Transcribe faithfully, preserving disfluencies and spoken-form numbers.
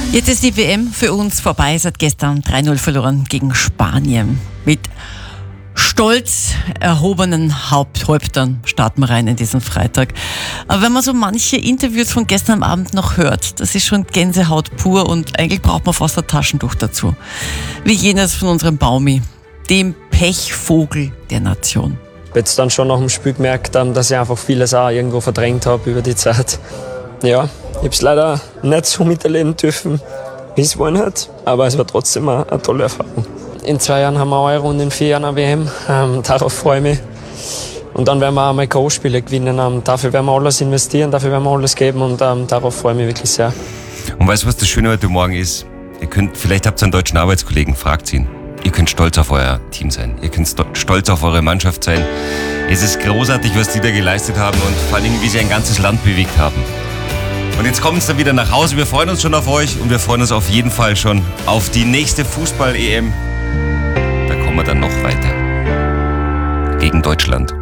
Jetzt ist die W M für uns vorbei. Seit gestern drei null verloren gegen Spanien. Mit stolz erhobenen Haupt- Häuptern starten wir rein in diesen Freitag. Aber wenn man so manche Interviews von gestern Abend noch hört, das ist schon Gänsehaut pur und eigentlich braucht man fast ein Taschentuch dazu. Wie jenes von unserem Baumi, dem Pechvogel der Nation. Ich habe jetzt dann schon nach dem Spiel gemerkt, dass ich einfach vieles auch irgendwo verdrängt habe über die Zeit. Ja, ich habe es leider nicht so miterleben dürfen, wie es wollen hat, aber es war trotzdem eine, eine tolle Erfahrung. In zwei Jahren haben wir Euro und in vier Jahren eine W M, ähm, darauf freue ich mich. Und dann werden wir auch mal K O-Spiele gewinnen, ähm, dafür werden wir alles investieren, dafür werden wir alles geben und ähm, darauf freue ich mich wirklich sehr. Und weißt du, was das Schöne heute Morgen ist? Ihr könnt, vielleicht habt ihr einen deutschen Arbeitskollegen, fragt ihn. Ihr könnt stolz auf euer Team sein, ihr könnt stolz auf eure Mannschaft sein. Es ist großartig, was die da geleistet haben und vor allem, wie sie ein ganzes Land bewegt haben. Und jetzt kommen sie dann wieder nach Hause. Wir freuen uns schon auf euch und wir freuen uns auf jeden Fall schon auf die nächste Fußball-E M. Da kommen wir dann noch weiter. Gegen Deutschland.